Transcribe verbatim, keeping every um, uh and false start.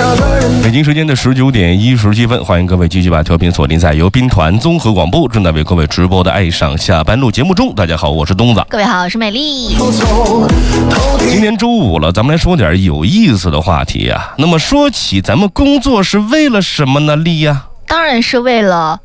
北京时间的十九点一十七分，欢迎各位继续把调频锁定在由兵团综合广播正在为各位直播的爱上下班路节目中。大家好，我是东子。 各位好，我是美丽。 今天周五了，咱们来说点有意思的话题啊。那么说起咱们工作是为了什么呢？丽呀？ 当然是为了